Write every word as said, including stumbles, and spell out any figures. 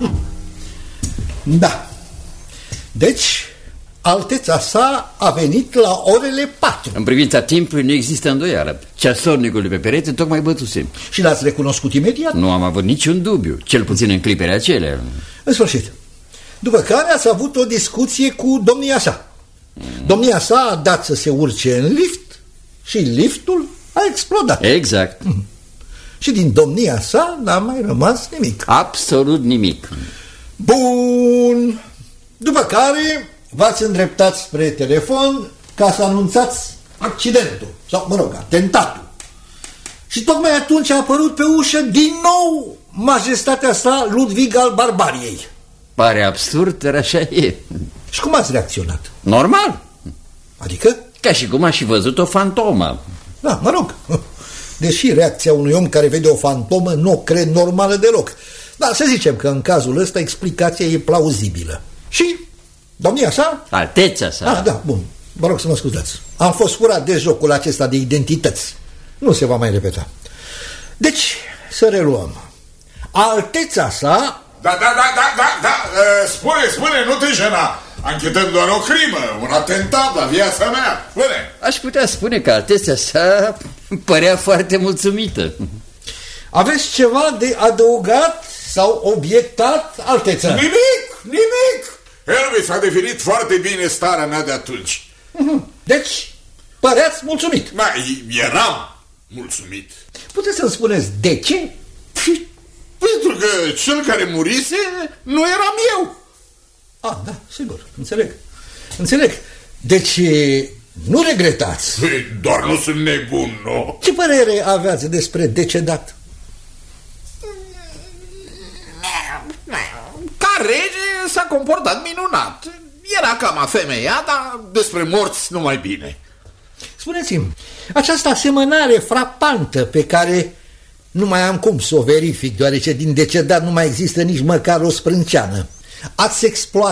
Da. Deci, Alteța sa a venit la orele patru. În privința timpului nu există îndoială. Ceasornicul de pe perete tocmai bătuse. Și l-ați recunoscut imediat? Nu am avut niciun dubiu, cel puțin în clipele acelea. În sfârșit. După care ați avut o discuție cu domnia sa. mm. Domnia sa a dat să se urce în lift și liftul a explodat. Exact. mm. Și din domnia sa n-a mai rămas nimic. Absolut nimic. Bun. După care v-ați îndreptat spre telefon ca să anunțați accidentul, sau, mă rog, atentatul. Și tocmai atunci a apărut pe ușă din nou majestatea sa Ludwig al Barbariei. Pare absurd, dar așa e. Și cum ați reacționat? Normal. Adică? Ca și cum aș fi văzut o fantomă. Da, mă rog. Deși reacția unui om care vede o fantomă nu o cred normală deloc. Dar să zicem că în cazul ăsta explicația e plauzibilă. Și domnia sa? Alteța sa. Ah, da, bun. Vă rog să mă scuzați. Am fost furat de jocul acesta de identități. Nu se va mai repeta. Deci, să reluăm. Alteța sa... Da, da, da, da, da, da. Spune, spune, nu te jena. Anchetăm doar o crimă, un atentat la viața mea. Spune. Aș putea spune că Alteța sa părea foarte mulțumită. Aveți ceva de adăugat sau obiectat, Alteță? Nimic, nimic. Elvis a definit foarte bine starea mea de atunci. Deci, păreați mulțumit. Da, eram mulțumit. Puteți să-mi spuneți de ce? Pentru că cel care murise nu eram eu. Ah, da, sigur, înțeleg. Înțeleg. Deci, nu regretați. Doar nu sunt nebun, nu? Ce părere aveați despre decedat? Ca rege s-a comportat minunat. Era cam afemeiat, dar despre morți numai bine. Spuneți-mi, această asemănare frapantă pe care nu mai am cum să o verific, deoarece din decedat nu mai există nici măcar o sprânceană, ați exploatat